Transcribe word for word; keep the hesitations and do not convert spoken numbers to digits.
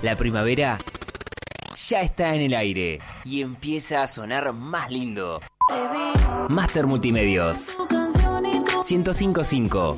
La primavera ya está en el aire y empieza a sonar más lindo. Master Multimedios ciento cinco punto cinco.